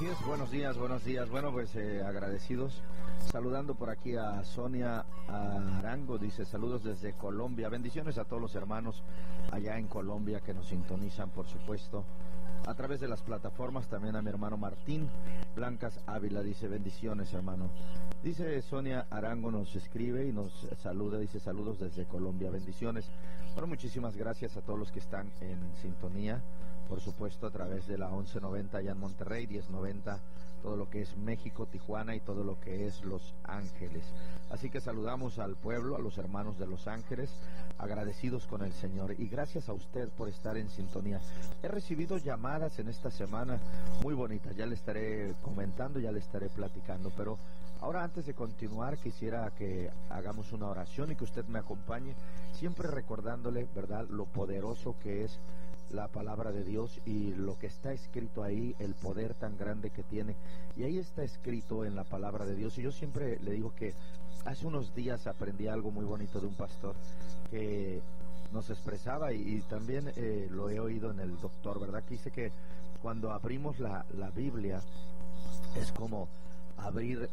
Así es, buenos días. Bueno, pues agradecidos. Saludando por aquí a Sonia Arango, dice saludos desde Colombia. Bendiciones a todos los hermanos allá en Colombia que nos sintonizan, por supuesto, a través de las plataformas. También a mi hermano Martín Blancas Ávila, dice bendiciones, hermano. Dice Sonia Arango, nos escribe y nos saluda, dice saludos desde Colombia, bendiciones. Bueno, muchísimas gracias a todos los que están en sintonía, por supuesto, a través de la 1190 allá en Monterrey, 1090 todo lo que es México, Tijuana y todo lo que es Los Ángeles. Así que saludamos al pueblo, a los hermanos de Los Ángeles, agradecidos con el Señor, y gracias a usted por estar en sintonía. He recibido llamadas en esta semana muy bonitas, ya le estaré comentando, ya le estaré platicando, pero ahora, antes de continuar, quisiera que hagamos una oración y que usted me acompañe, siempre recordándole, ¿verdad?, lo poderoso que es la palabra de Dios y lo que está escrito ahí, el poder tan grande que tiene. Y ahí está escrito en la palabra de Dios. Y yo siempre le digo que hace unos días aprendí algo muy bonito de un pastor que nos expresaba, y también lo he oído en el doctor, ¿verdad?, que dice que cuando abrimos la Biblia es como abrir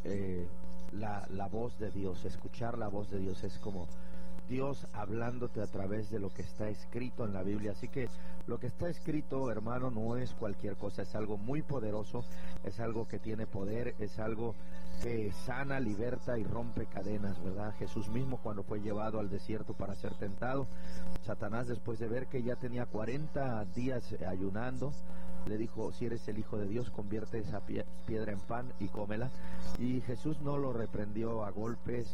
la voz de Dios, escuchar la voz de Dios, es como Dios hablándote a través de lo que está escrito en la Biblia. Así que lo que está escrito, hermano, no es cualquier cosa, es algo muy poderoso, es algo que tiene poder, es algo que sana, liberta y rompe cadenas, ¿verdad? Jesús mismo, cuando fue llevado al desierto para ser tentado, Satanás, después de ver que ya tenía 40 días ayunando, le dijo: si eres el Hijo de Dios, convierte esa piedra en pan y cómela. Y Jesús no lo reprendió a golpes,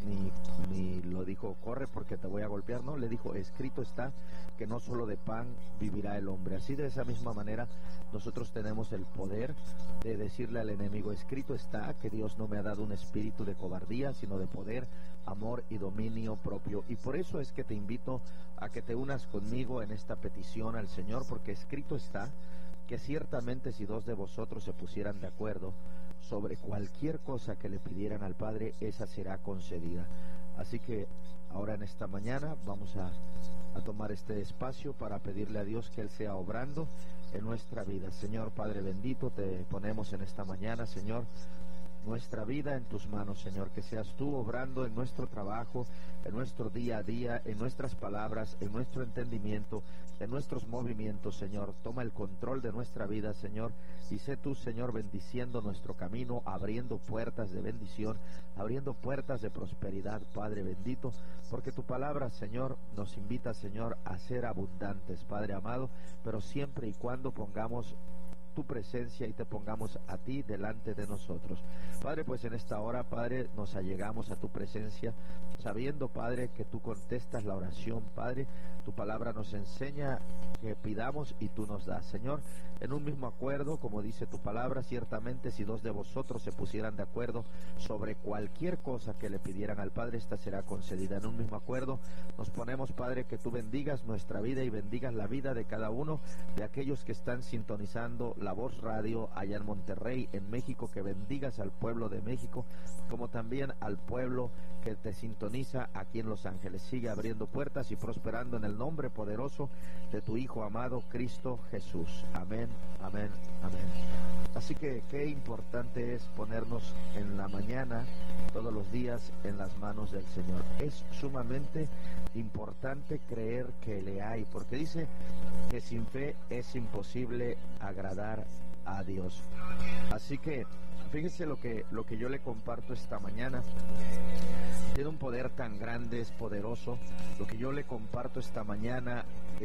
ni lo dijo: corre porque te voy a golpear. No, le dijo: escrito está que no solo de pan vivirá el hombre. Así, de esa misma manera, nosotros tenemos el poder de decirle al enemigo: escrito está que Dios no me ha dado un espíritu de cobardía, sino de poder, amor y dominio propio. Y por eso es que te invito a que te unas conmigo en esta petición al Señor, porque escrito está que ciertamente si dos de vosotros se pusieran de acuerdo sobre cualquier cosa que le pidieran al Padre, esa será concedida. Así que ahora, en esta mañana, vamos a tomar este espacio para pedirle a Dios que Él sea obrando en nuestra vida. Señor Padre bendito, te ponemos en esta mañana, Señor, nuestra vida en tus manos, Señor, que seas tú obrando en nuestro trabajo, en nuestro día a día, en nuestras palabras, en nuestro entendimiento, en nuestros movimientos, Señor. Toma el control de nuestra vida, Señor, y sé tú, Señor, bendiciendo nuestro camino, abriendo puertas de bendición, abriendo puertas de prosperidad, Padre bendito, porque tu palabra, Señor, nos invita, Señor, a ser abundantes, Padre amado, pero siempre y cuando pongamos tu presencia y te pongamos a ti delante de nosotros. Padre, pues en esta hora, Padre, nos allegamos a tu presencia, sabiendo, Padre, que tú contestas la oración. Padre, tu palabra nos enseña que pidamos y tú nos das, Señor, en un mismo acuerdo, como dice tu palabra. Ciertamente, si dos de vosotros se pusieran de acuerdo sobre cualquier cosa que le pidieran al Padre, esta será concedida. En un mismo acuerdo nos ponemos, Padre, que tú bendigas nuestra vida y bendigas la vida de cada uno de aquellos que están sintonizando La Voz Radio allá en Monterrey, en México, que bendigas al pueblo de México, como también al pueblo que te sintoniza aquí en Los Ángeles. Sigue abriendo puertas y prosperando en el nombre poderoso de tu Hijo amado, Cristo Jesús. Amén, amén, amén. Así que qué importante es ponernos en la mañana, todos los días, en las manos del Señor. Es sumamente importante creer que le hay, porque dice que sin fe es imposible agradar a Dios. Así que fíjese lo que yo le comparto esta mañana. Tiene un poder tan grande, es poderoso. Lo que yo le comparto esta mañana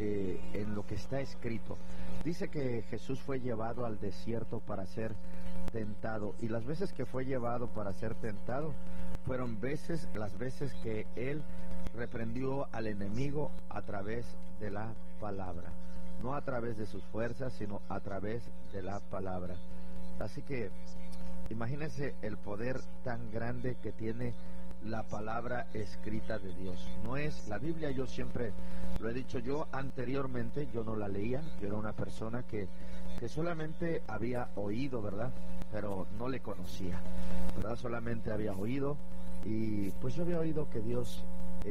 en lo que está escrito. Dice que Jesús fue llevado al desierto para ser tentado, y las veces que fue llevado para ser tentado fueron las veces que Él reprendió al enemigo a través de la palabra. No a través de sus fuerzas, sino a través de la palabra. Así que imagínense el poder tan grande que tiene la palabra escrita de Dios. No es la Biblia, yo siempre lo he dicho, yo anteriormente yo no la leía, yo era una persona que solamente había oído, ¿verdad? Pero no le conocía, ¿verdad? Solamente había oído, y pues yo había oído que Dios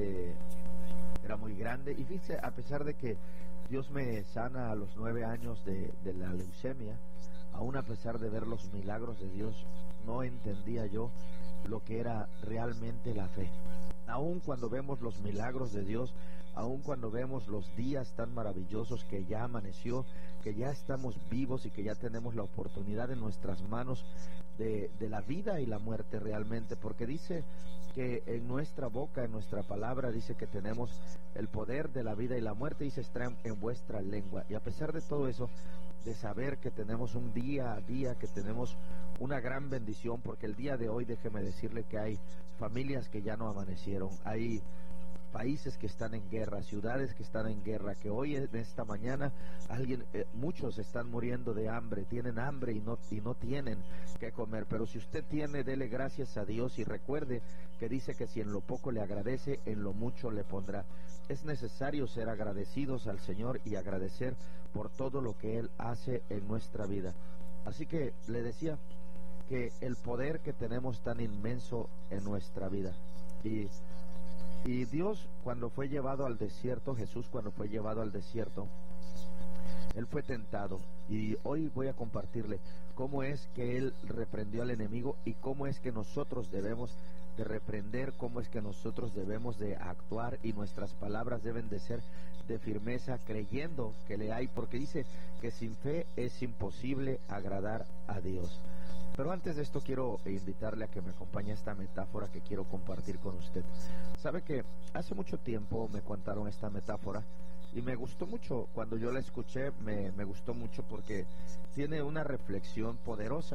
era muy grande. Y fíjese, a pesar de que Dios me sana a los 9 años de la leucemia, aún a pesar de ver los milagros de Dios, no entendía yo lo que era realmente la fe. Aún cuando vemos los milagros de Dios, aún cuando vemos los días tan maravillosos que ya amaneció, que ya estamos vivos y que ya tenemos la oportunidad en nuestras manos de la vida y la muerte realmente, porque dice que en nuestra boca, en nuestra palabra, dice que tenemos el poder de la vida y la muerte, y se está en vuestra lengua. Y a pesar de todo eso, de saber que tenemos un día a día, que tenemos una gran bendición, porque el día de hoy, déjeme decirle que hay familias que ya no amanecieron, hay países que están en guerra, ciudades que están en guerra, que hoy en esta mañana muchos están muriendo de hambre, tienen hambre y no tienen que comer. Pero si usted tiene, dele gracias a Dios y recuerde que dice que si en lo poco le agradece, en lo mucho le pondrá. Es necesario ser agradecidos al Señor y agradecer por todo lo que Él hace en nuestra vida. Así que le decía que el poder que tenemos tan inmenso en nuestra vida, y Dios, cuando fue llevado al desierto, Jesús cuando fue llevado al desierto, Él fue tentado, y hoy voy a compartirle cómo es que Él reprendió al enemigo y cómo es que nosotros debemos de reprender, cómo es que nosotros debemos de actuar, y nuestras palabras deben de ser de firmeza, creyendo que le hay, porque dice que sin fe es imposible agradar a Dios. Pero antes de esto quiero invitarle a que me acompañe a esta metáfora que quiero compartir con usted. Sabe que hace mucho tiempo me contaron esta metáfora y me gustó mucho. Cuando yo la escuché me gustó mucho porque tiene una reflexión poderosa.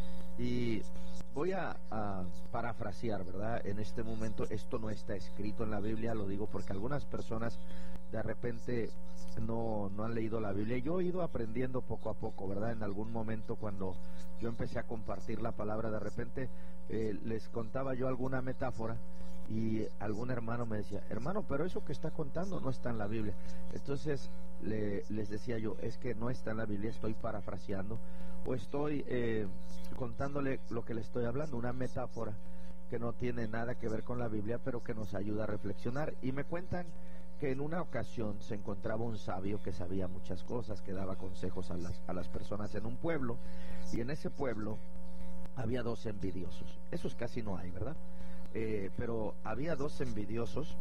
Y voy a parafrasear, ¿verdad? En este momento esto no está escrito en la Biblia, lo digo porque algunas personas de repente no han leído la Biblia. Yo he ido aprendiendo poco a poco, ¿verdad? En algún momento cuando yo empecé a compartir la palabra, de repente les contaba yo alguna metáfora y algún hermano me decía, hermano, pero eso que está contando no está en la Biblia. Entonces les decía yo, es que no está en la Biblia, estoy parafraseando o estoy contándole lo que le estoy hablando, una metáfora que no tiene nada que ver con la Biblia, pero que nos ayuda a reflexionar. Y me cuentan que en una ocasión se encontraba un sabio que sabía muchas cosas, que daba consejos a las personas en un pueblo, y en ese pueblo había dos envidiosos. Esos casi no hay, ¿verdad? Pero había dos envidiosos,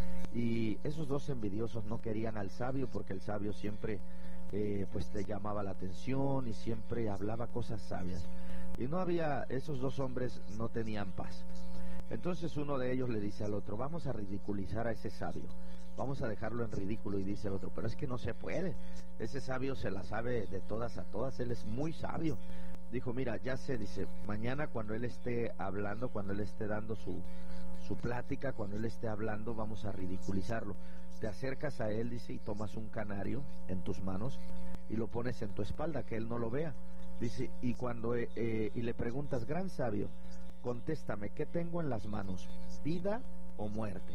y esos dos envidiosos no querían al sabio, porque el sabio siempre pues te llamaba la atención y siempre hablaba cosas sabias. Y esos dos hombres no tenían paz. Entonces uno de ellos le dice al otro, vamos a ridiculizar a ese sabio, vamos a dejarlo en ridículo. Y dice el otro, pero es que no se puede, ese sabio se la sabe de todas a todas, él es muy sabio. Dijo, mira, ya sé, dice, mañana cuando él esté hablando, cuando él esté dando su plática, cuando él esté hablando, vamos a ridiculizarlo. Te acercas a él, dice, y tomas un canario en tus manos y lo pones en tu espalda, que él no lo vea. Dice, y cuando y le preguntas, gran sabio, contéstame, ¿qué tengo en las manos? ¿Vida o muerte?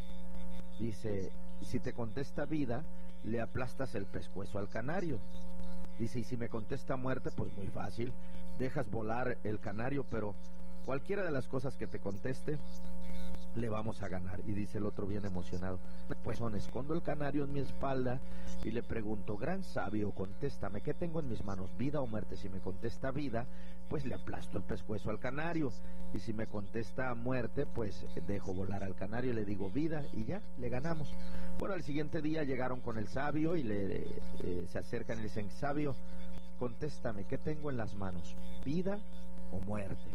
Dice, si te contesta vida, le aplastas el pescuezo al canario. Dice, y si me contesta muerte, pues muy fácil, dejas volar el canario, pero cualquiera de las cosas que te conteste, le vamos a ganar. Y dice el otro bien emocionado, pues escondo el canario en mi espalda y le pregunto, gran sabio, contéstame, ¿qué tengo en mis manos? ¿Vida o muerte? Si me contesta vida, pues le aplasto el pescuezo al canario, y si me contesta muerte, pues dejo volar al canario y le digo vida, y ya, le ganamos. Bueno, al siguiente día llegaron con el sabio y se acercan y le dicen, sabio, contéstame, ¿qué tengo en las manos? ¿Vida o muerte?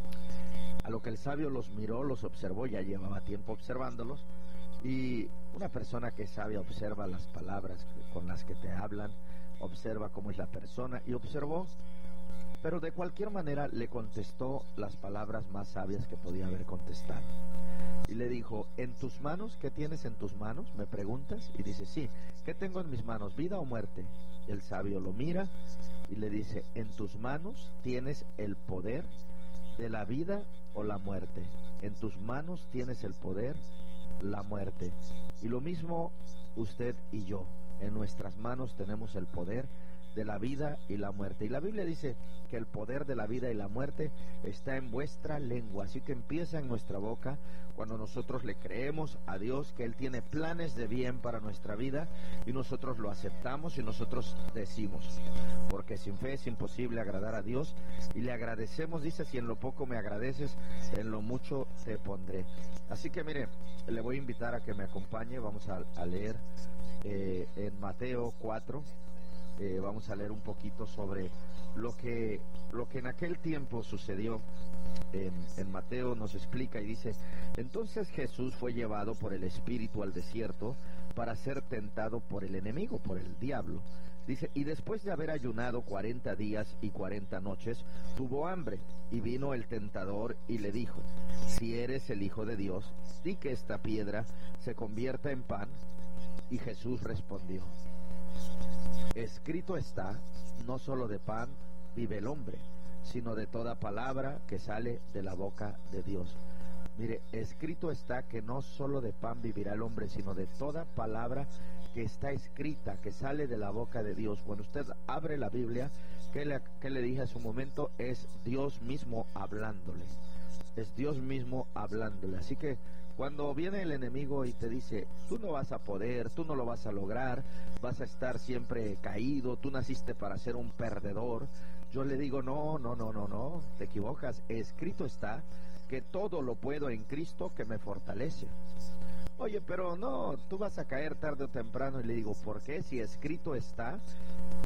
A lo que el sabio los miró, los observó, ya llevaba tiempo observándolos, y una persona que es sabia observa las palabras con las que te hablan, observa cómo es la persona, y observó, pero de cualquier manera le contestó las palabras más sabias que podía haber contestado. Y le dijo, ¿en tus manos? ¿Qué tienes en tus manos? ¿Me preguntas? Y dice, sí, ¿qué tengo en mis manos? ¿Vida o muerte? El sabio lo mira y le dice, en tus manos tienes el poder de la vida o la muerte. En tus manos tienes el poder, la muerte. Y lo mismo usted y yo, en nuestras manos tenemos el poder de la vida y la muerte. Y la Biblia dice que el poder de la vida y la muerte está en vuestra lengua, así que empieza en nuestra boca cuando nosotros le creemos a Dios que Él tiene planes de bien para nuestra vida y nosotros lo aceptamos y nosotros decimos, porque sin fe es imposible agradar a Dios, y le agradecemos, dice, si en lo poco me agradeces, en lo mucho te pondré. Así que mire, le voy a invitar a que me acompañe, vamos a leer en Mateo 4, vamos a leer un poquito sobre lo que en aquel tiempo sucedió. En Mateo nos explica y dice: entonces Jesús fue llevado por el Espíritu al desierto para ser tentado por el enemigo, por el diablo. Dice, y después de haber ayunado 40 días y 40 noches, tuvo hambre, y vino el tentador y le dijo: si eres el Hijo de Dios, di que esta piedra se convierta en pan. Y Jesús respondió: escrito está, no solo de pan vive el hombre, sino de toda palabra que sale de la boca de Dios. Mire, escrito está que no solo de pan vivirá el hombre, sino de toda palabra que está escrita, que sale de la boca de Dios. Cuando usted abre la Biblia, ¿qué le dije hace un momento? Es Dios mismo hablándole. Es Dios mismo hablándole. Así que cuando viene el enemigo y te dice, tú no vas a poder, tú no lo vas a lograr, vas a estar siempre caído, tú naciste para ser un perdedor, yo le digo, no, te equivocas. Escrito está que todo lo puedo en Cristo que me fortalece. Oye, pero no, tú vas a caer tarde o temprano. Y le digo, ¿por qué? Si escrito está